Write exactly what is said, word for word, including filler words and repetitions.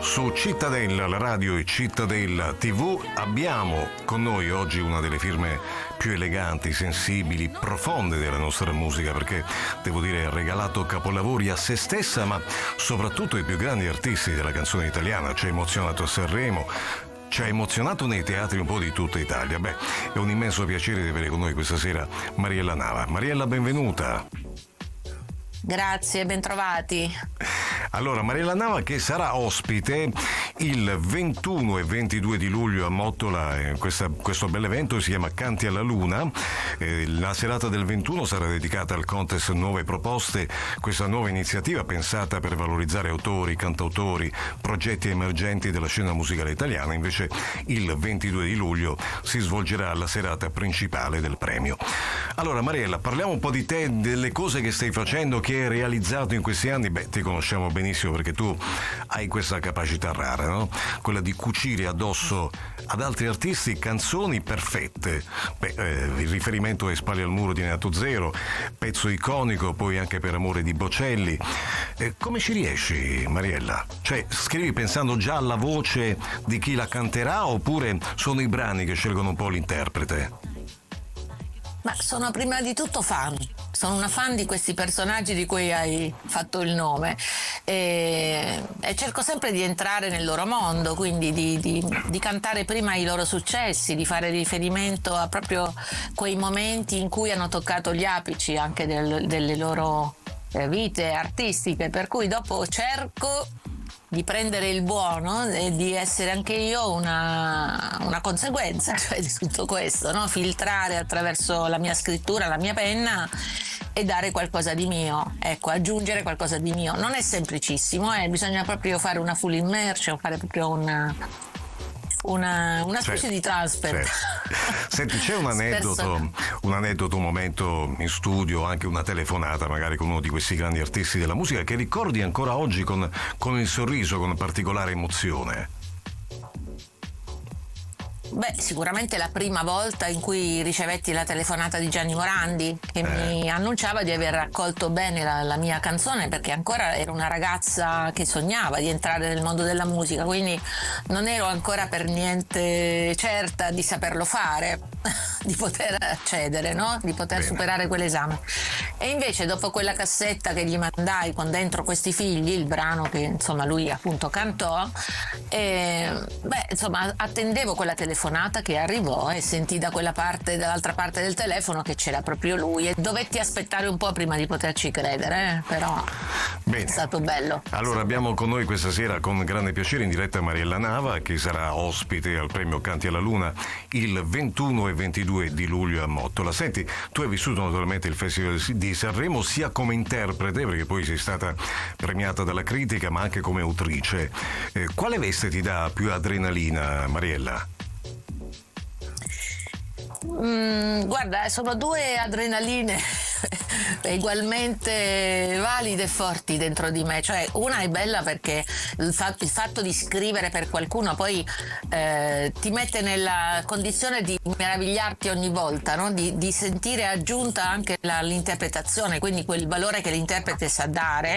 Su Cittadella, la radio e Cittadella tivù, abbiamo con noi oggi una delle firme più eleganti, sensibili, profonde della nostra musica, perché devo dire ha regalato capolavori a se stessa, ma soprattutto ai più grandi artisti della canzone italiana. Ci ha emozionato a Sanremo, ci ha emozionato nei teatri un po' di tutta Italia. Beh, è un immenso piacere di avere con noi questa sera Mariella Nava. Mariella, benvenuta. Grazie, bentrovati. Allora, Mariella Nava che sarà ospite il ventuno e ventidue di luglio a Mottola, eh, questa, questo bell'evento si chiama Canti alla Luna. Eh, la serata del ventuno sarà dedicata al contest Nuove Proposte, questa nuova iniziativa pensata per valorizzare autori, cantautori, progetti emergenti della scena musicale italiana. Invece il ventidue di luglio si svolgerà la serata principale del premio. Allora Mariella, parliamo un po' di te, delle cose che stai facendo, che hai realizzato in questi anni. Beh, ti conosciamo benissimo perché tu hai questa capacità rara, no? Quella di cucire addosso ad altri artisti canzoni perfette. Beh, eh, il riferimento è Spalle al muro di Neato Zero, pezzo iconico, poi anche Per amore di Bocelli. Eh, come ci riesci, Mariella? Cioè, scrivi pensando già alla voce di chi la canterà, oppure sono i brani che scelgono un po' l'interprete? Ma sono prima di tutto fan, sono una fan di questi personaggi di cui hai fatto il nome e, e cerco sempre di entrare nel loro mondo, quindi di, di, di cantare prima i loro successi, di fare riferimento a proprio quei momenti in cui hanno toccato gli apici anche del, delle loro vite artistiche, per cui dopo cerco di prendere il buono e di essere anche io una, una conseguenza, cioè di tutto questo, no? Filtrare attraverso la mia scrittura, la mia penna e dare qualcosa di mio, ecco, aggiungere qualcosa di mio. Non è semplicissimo, eh? Bisogna proprio fare una full immersion, fare proprio una una, una specie certo, di transfer. Certo. Senti, c'è un aneddoto, un aneddoto, un momento in studio, anche una telefonata magari con uno di questi grandi artisti della musica che ricordi ancora oggi con, con il sorriso, con particolare emozione? Beh, sicuramente la prima volta in cui ricevetti la telefonata di Gianni Morandi che eh. mi annunciava di aver raccolto bene la, la mia canzone, perché ancora ero una ragazza che sognava di entrare nel mondo della musica, quindi non ero ancora per niente certa di saperlo fare, di poter accedere, no? Di poter bene. superare quell'esame. E invece dopo quella cassetta che gli mandai con dentro Questi figli, il brano che insomma lui appunto cantò, e, beh insomma attendevo quella telefonata che arrivò e sentì da quella parte, dall'altra parte del telefono, che c'era proprio lui e dovetti aspettare un po' prima di poterci credere, eh? Però bene. È stato bello. Allora abbiamo con noi questa sera con grande piacere in diretta Mariella Nava, che sarà ospite al premio Canti alla Luna il ventuno e ventidue di luglio a Mottola. Senti, tu hai vissuto naturalmente il Festival di Sanremo sia come interprete, perché poi sei stata premiata dalla critica, ma anche come autrice. Eh, quale veste ti dà più adrenalina, Mariella? Mm, guarda, sono due adrenaline ugualmente valide e forti dentro di me. Cioè, una è bella perché il fatto, il fatto di scrivere per qualcuno poi eh, ti mette nella condizione di meravigliarti ogni volta, no? di, di sentire aggiunta anche la, l'interpretazione, quindi quel valore che l'interprete sa dare.